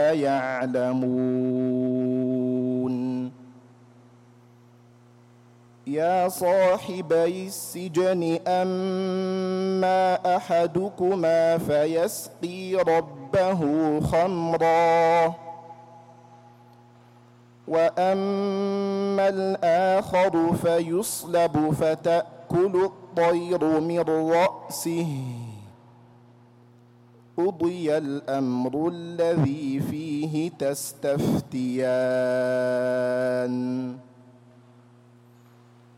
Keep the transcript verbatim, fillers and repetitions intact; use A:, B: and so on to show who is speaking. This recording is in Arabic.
A: لا يعلمون يا صاحبي السجن أما أحدكما فيسقي ربه خمرا وأما الآخر فيصلب فتأكل الطير من رأسه قضي الأمر الذي فيه تستفتيان